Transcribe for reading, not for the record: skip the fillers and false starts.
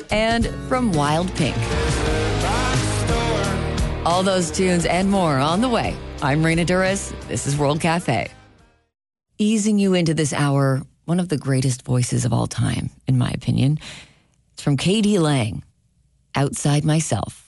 and from Wild Pink. All those tunes and more on the way. I'm Rena Duras. This is World Cafe. Easing you into this hour, one of the greatest voices of all time, in my opinion. It's from K.D. Lang, Outside Myself.